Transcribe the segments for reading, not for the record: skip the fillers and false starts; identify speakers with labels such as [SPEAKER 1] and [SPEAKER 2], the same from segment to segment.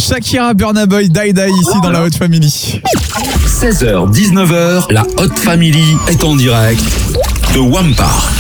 [SPEAKER 1] Shakira, Burna Boy, Die Die ici dans la Hot Family.
[SPEAKER 2] 16h, 19h, la Hot Family est en direct de Wampar.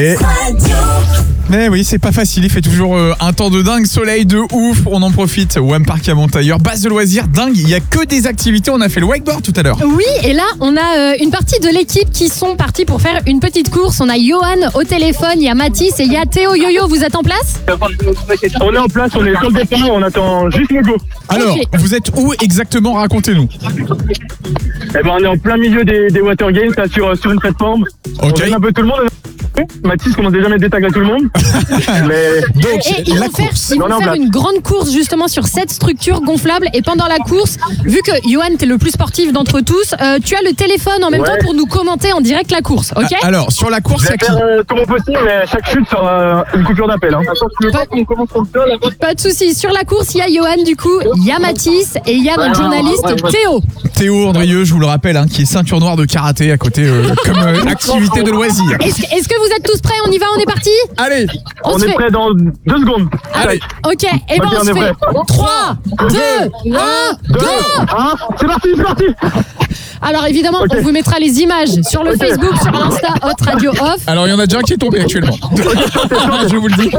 [SPEAKER 1] Mais oui, c'est pas facile, il fait toujours un temps de dingue, soleil de ouf, on en profite. Wampar à Montailleur, base de loisirs dingue, il y a que des activités, on a fait le wakeboard tout à l'heure.
[SPEAKER 3] Oui, et là, on a une partie de l'équipe qui sont partis pour faire une petite course. On a Johan au téléphone, il y a Mathis et il y a Théo. Yo-Yo, vous êtes en place?
[SPEAKER 4] On est en place, on est sur le départ, on attend juste le go.
[SPEAKER 1] Alors,
[SPEAKER 3] Ok.
[SPEAKER 1] vous êtes où exactement? Racontez-nous.
[SPEAKER 4] Eh ben, on est en plein milieu des Water Games, là, sur une plateforme. On
[SPEAKER 1] Ok.
[SPEAKER 4] gêne un peu tout le monde. Mathis commence déjà à mettre des tags à tout le monde. Mais
[SPEAKER 1] Donc,
[SPEAKER 3] Et ils
[SPEAKER 1] la
[SPEAKER 3] vont faire,
[SPEAKER 1] course.
[SPEAKER 3] ils
[SPEAKER 4] On est
[SPEAKER 3] vont
[SPEAKER 4] en
[SPEAKER 3] faire
[SPEAKER 4] place.
[SPEAKER 3] une grande course justement sur cette structure gonflable. Et pendant la course, vu que Johan, t'es le plus sportif d'entre tous, tu as le téléphone en même
[SPEAKER 4] Ouais.
[SPEAKER 3] temps pour nous commenter en direct la course, ok?
[SPEAKER 1] Alors, sur la course,
[SPEAKER 4] je
[SPEAKER 1] il y a
[SPEAKER 4] vais
[SPEAKER 1] qui?
[SPEAKER 4] faire tout mon possible, mais chaque chute sera une coupure d'appel. Hein.
[SPEAKER 3] Pas de soucis. Sur la course, il y a Johan du coup, il y a Mathis et il y a notre journaliste Théo.
[SPEAKER 1] Théo Andrieux, je vous le rappelle, hein, qui est ceinture noire de karaté à côté comme activité de loisir.
[SPEAKER 3] Est-ce que vous êtes tous prêts? On y va, on est parti?
[SPEAKER 1] Allez,
[SPEAKER 3] On
[SPEAKER 4] On
[SPEAKER 3] se
[SPEAKER 4] est
[SPEAKER 3] fait.
[SPEAKER 4] prêt dans 2 secondes.
[SPEAKER 1] allez.
[SPEAKER 3] Ok, et ben
[SPEAKER 4] Ok,
[SPEAKER 3] on
[SPEAKER 4] on
[SPEAKER 3] se
[SPEAKER 4] est
[SPEAKER 3] fait
[SPEAKER 4] prêt.
[SPEAKER 3] 3, 2, 1,
[SPEAKER 4] 2,
[SPEAKER 3] go!
[SPEAKER 4] 1, c'est parti, c'est parti.
[SPEAKER 3] Alors évidemment,
[SPEAKER 4] Ok.
[SPEAKER 3] on vous mettra les images sur le
[SPEAKER 4] Ok.
[SPEAKER 3] Facebook, sur l'Insta Hot Radio Off.
[SPEAKER 1] Alors, il y en a déjà un qui est tombé actuellement. Je vous le dis.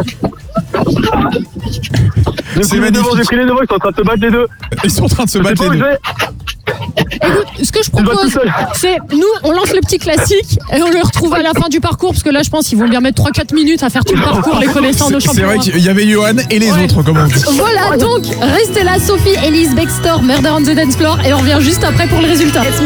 [SPEAKER 1] C'est magnifique.
[SPEAKER 4] J'ai pris les devants, ils sont en train de se battre les deux.
[SPEAKER 1] Ils sont en train de se
[SPEAKER 4] Je sais
[SPEAKER 1] battre
[SPEAKER 4] pas où
[SPEAKER 1] les
[SPEAKER 4] je
[SPEAKER 1] deux.
[SPEAKER 4] vais.
[SPEAKER 3] Écoute, ce que je
[SPEAKER 4] vas tout
[SPEAKER 3] propose,
[SPEAKER 4] seul.
[SPEAKER 3] c'est nous, on lance le petit classique et on le retrouve à la fin du parcours parce que là, je pense qu'ils vont bien mettre 3-4 minutes à faire tout le parcours, les connaissant nos
[SPEAKER 1] C'est
[SPEAKER 3] champions.
[SPEAKER 1] vrai qu'il y avait Johan et les autres, comme on dit.
[SPEAKER 3] Voilà, donc restez là, Sophie, Elise, Bextor, Murder on the Dance Floor et on revient juste après pour le résultat.